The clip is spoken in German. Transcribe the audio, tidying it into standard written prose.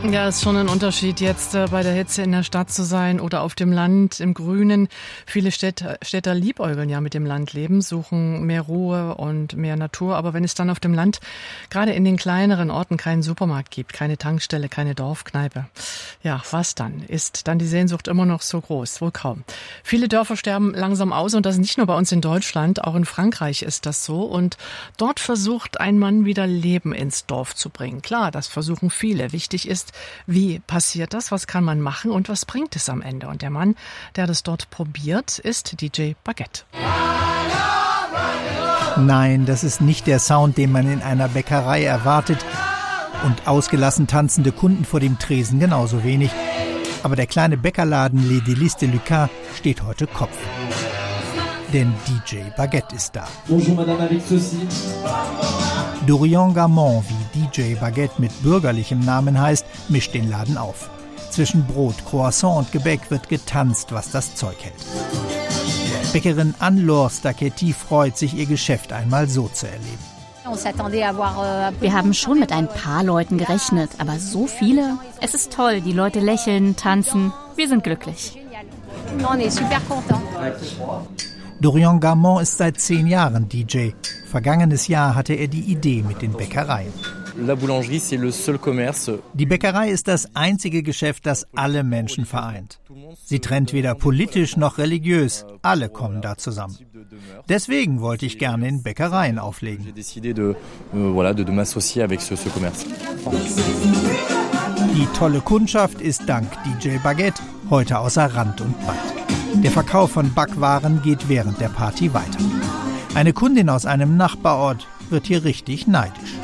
Ja, ist schon ein Unterschied, jetzt bei der Hitze in der Stadt zu sein oder auf dem Land, im Grünen. Viele Städter liebäugeln ja mit dem Landleben, suchen mehr Ruhe und mehr Natur. Aber wenn es dann auf dem Land, gerade in den kleineren Orten, keinen Supermarkt gibt, keine Tankstelle, keine Dorfkneipe, ja, was dann? Ist dann die Sehnsucht immer noch so groß? Wohl kaum. Viele Dörfer sterben langsam aus und das nicht nur bei uns in Deutschland, auch in Frankreich ist das so. Und dort versucht ein Mann wieder Leben ins Dorf zu bringen. Klar, das versuchen viele. Wichtig ist, wie passiert das? Was kann man machen? Und was bringt es am Ende? Und der Mann, der das dort probiert, ist DJ Baguette. Nein, das ist nicht der Sound, den man in einer Bäckerei erwartet. Und ausgelassen tanzende Kunden vor dem Tresen genauso wenig. Aber der kleine Bäckerladen Les Délices de Lucas steht heute Kopf. Denn DJ Baguette ist da. Bonjour, Madame, avec ceci. Dorian Gamon, wie DJ Baguette mit bürgerlichem Namen heißt, mischt den Laden auf. Zwischen Brot, Croissant und Gebäck wird getanzt, was das Zeug hält. Bäckerin Anne-Laure Stacchetti freut sich, ihr Geschäft einmal so zu erleben. Wir haben schon mit ein paar Leuten gerechnet, aber so viele? Es ist toll, die Leute lächeln, tanzen. Wir sind glücklich. Dorian Gamon ist seit 10 Jahren DJ. Vergangenes Jahr hatte er die Idee mit den Bäckereien. Die Bäckerei ist das einzige Geschäft, das alle Menschen vereint. Sie trennt weder politisch noch religiös. Alle kommen da zusammen. Deswegen wollte ich gerne in Bäckereien auflegen. Die tolle Kundschaft ist dank DJ Baguette heute außer Rand und Band. Der Verkauf von Backwaren geht während der Party weiter. Eine Kundin aus einem Nachbarort wird hier richtig neidisch.